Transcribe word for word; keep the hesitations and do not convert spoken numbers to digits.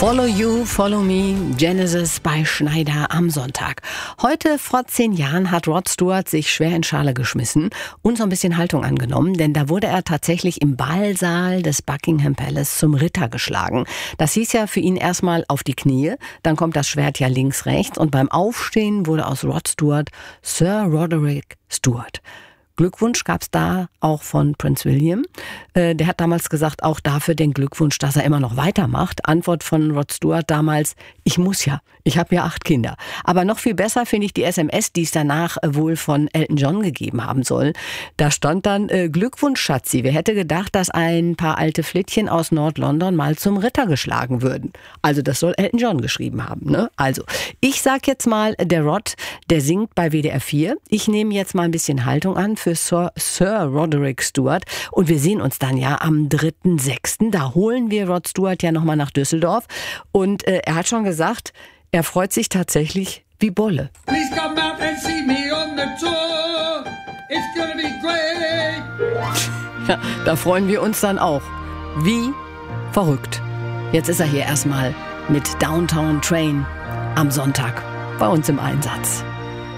Follow You, Follow Me, Genesis bei Schneider am Sonntag. Heute vor zehn Jahren hat Rod Stewart sich schwer in Schale geschmissen und so ein bisschen Haltung angenommen, denn da wurde er tatsächlich im Ballsaal des Buckingham Palace zum Ritter geschlagen. Das hieß ja für ihn erstmal auf die Knie, dann kommt das Schwert ja links, rechts und beim Aufstehen wurde aus Rod Stewart Sir Roderick Stewart. Glückwunsch gab's da auch von Prinz William. Äh, der hat damals gesagt, auch dafür den Glückwunsch, dass er immer noch weitermacht. Antwort von Rod Stewart damals, ich muss ja, ich habe ja acht Kinder. Aber noch viel besser finde ich die S M S, die es danach äh, wohl von Elton John gegeben haben soll. Da stand dann, äh, Glückwunsch Schatzi, wer hätte gedacht, dass ein paar alte Flittchen aus Nord-London mal zum Ritter geschlagen würden. Also das soll Elton John geschrieben haben, ne? Also, ich sag jetzt mal, der Rod, der singt bei W D R vier. Ich nehme jetzt mal ein bisschen Haltung an für Sir, Sir Roderick Stewart. Und wir sehen uns dann ja am dritten sechsten Da holen wir Rod Stewart ja nochmal nach Düsseldorf. Und äh, er hat schon gesagt, er freut sich tatsächlich wie Bolle. Please come out and see me on the tour. It's gonna be great. Ja, da freuen wir uns dann auch. Wie verrückt. Jetzt ist er hier erstmal mit Downtown Train am Sonntag bei uns im Einsatz.